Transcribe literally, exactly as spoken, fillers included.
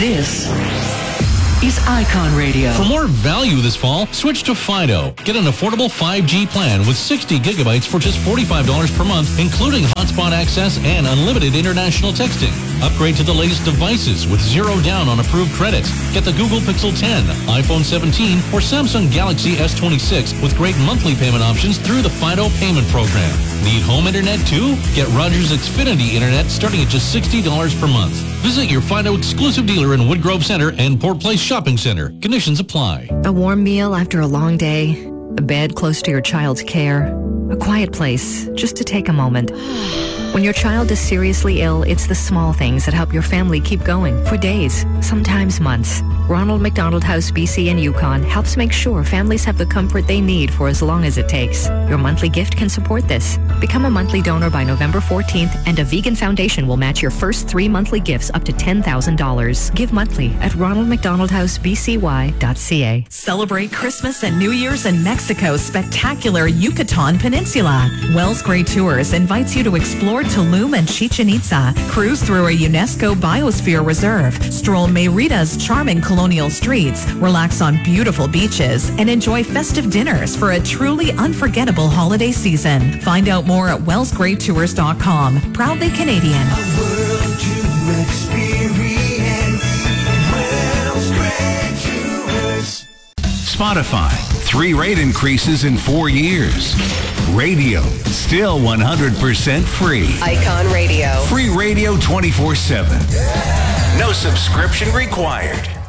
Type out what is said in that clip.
This is Icon Radio. For more value this fall, switch to Fido. Get an affordable five G plan with sixty gigabytes for just forty-five dollars per month, including hotspot access and unlimited international texting. Upgrade to the latest devices with zero down on approved credits. Get the Google Pixel ten, iPhone seventeen, or Samsung Galaxy S twenty-six with great monthly payment options through the Fido payment program. Need home internet too? Get Rogers Xfinity Internet starting at just sixty dollars per month. Visit your Fido exclusive dealer in Woodgrove Center and Port Place Shopping Center. Conditions apply. A warm meal after a long day, a bed close to your child's care, a quiet place just to take a moment. When your child is seriously ill, it's the small things that help your family keep going for days, sometimes months. Ronald McDonald House B C and Yukon helps make sure families have the comfort they need for as long as it takes. Your monthly gift can support this. Become a monthly donor by November fourteenth, and a vegan foundation will match your first three monthly gifts up to ten thousand dollars. Give monthly at ronald mcdonald house b c y dot c a. Celebrate Christmas and New Year's in Mexico's spectacular Yucatan Peninsula. Wells Gray Tours invites you to explore Tulum and Chichen Itza, cruise through a UNESCO Biosphere Reserve, stroll Merida's charming colonial streets, relax on beautiful beaches, and enjoy festive dinners for a truly unforgettable holiday season. Find out more at wells gray tours dot com. Proudly Canadian. A world to experience. Wells Gray Tours. Spotify, three rate increases in four years. Radio, still one hundred percent free. Icon Radio. Free radio twenty-four seven. No subscription required.